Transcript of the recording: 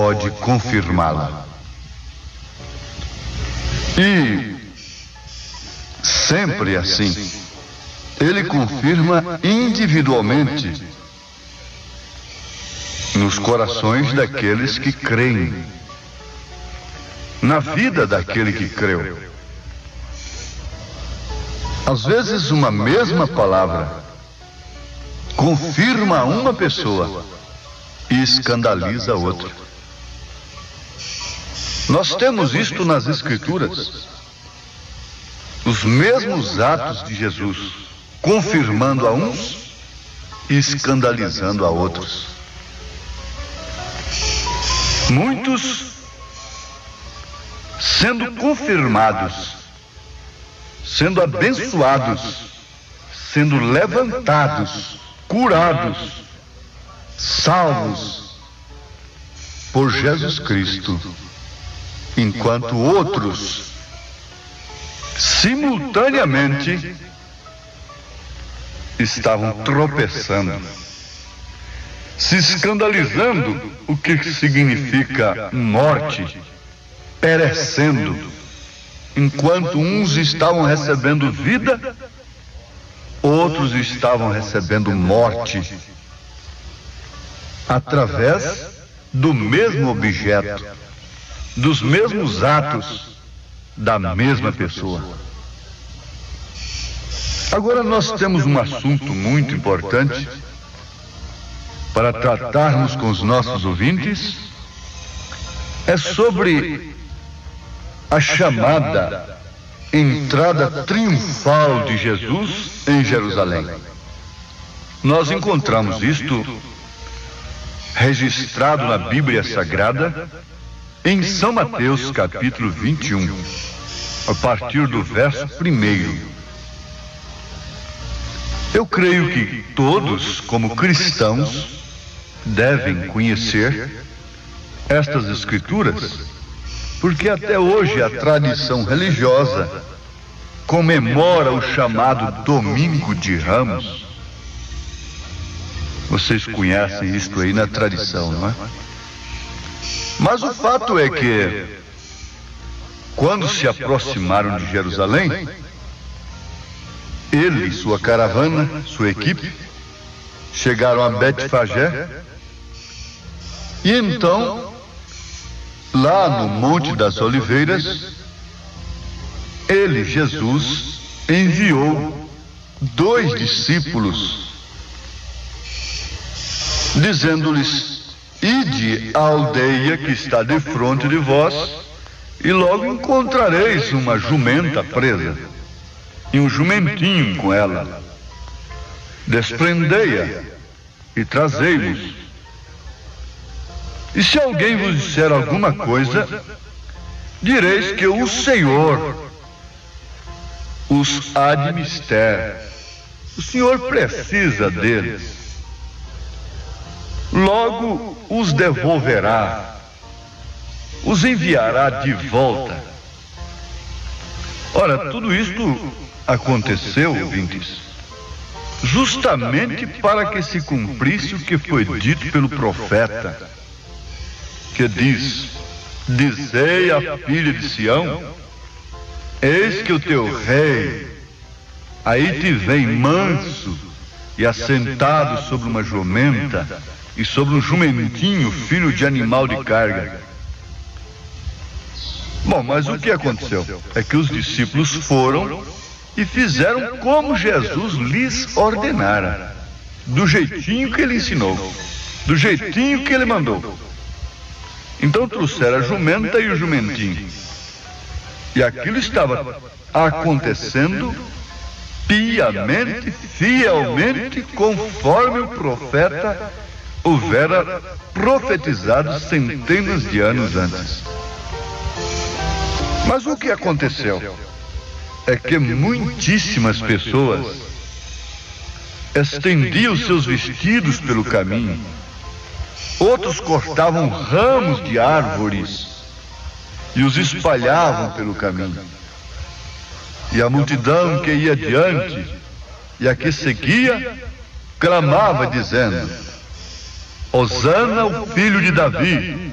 pode confirmá-la. E sempre assim, ele confirma individualmente nos corações daqueles que creem, na vida daquele que creu. Às vezes uma mesma palavra confirma uma pessoa e escandaliza a outra. Nós temos isto nas Escrituras. Os mesmos atos de Jesus, confirmando a uns e escandalizando a outros. Muitos sendo confirmados, sendo abençoados, sendo levantados, curados, salvos por Jesus Cristo, enquanto outros, simultaneamente, estavam tropeçando, se escandalizando, o que significa morte, perecendo, enquanto uns estavam recebendo vida, outros estavam recebendo morte, através do mesmo objeto, dos mesmos atos, da mesma pessoa. Agora nós temos um assunto muito importante para tratarmos com os nossos ouvintes, é sobre a chamada entrada triunfal de Jesus em Jerusalém. Nós encontramos isto registrado na Bíblia Sagrada em São Mateus capítulo 21, a partir do verso 1. Eu creio que todos, como cristãos, devem conhecer estas Escrituras, porque até hoje a tradição religiosa comemora o chamado Domingo de Ramos. Vocês conhecem isto aí na tradição, não é? Mas o fato é que, quando se aproximaram de Jerusalém, ele, sua caravana, sua equipe, chegaram a Betfagé, e então, lá no Monte das Oliveiras, ele, Jesus, enviou 2 discípulos, dizendo-lhes: ide à aldeia que está defronte de vós, e logo encontrareis uma jumenta presa, e um jumentinho com ela. Desprendei-a e trazei-los. E se alguém vos disser alguma coisa, direis que o Senhor os admister. O Senhor precisa deles. Logo os devolverá, os enviará de volta. Ora, tudo isto aconteceu, ouvintes, justamente para que se cumprisse o que foi dito pelo profeta, que diz: dizei à filha de Sião, eis que o teu rei aí te vem manso e assentado sobre uma jumenta e sobre um jumentinho, filho de animal de carga. Bom, mas o que aconteceu? É que os discípulos foram e fizeram como Jesus lhes ordenara, do jeitinho que ele ensinou, do jeitinho que ele mandou. Então trouxeram a jumenta e o jumentinho, e aquilo estava acontecendo piamente, fielmente, conforme o profeta houvera profetizado centenas de anos antes. Mas o que aconteceu é que muitíssimas pessoas estendiam seus vestidos pelo caminho, outros cortavam ramos de árvores e os espalhavam pelo caminho. E a multidão que ia adiante e a que seguia clamava dizendo: Hosana, o filho de Davi.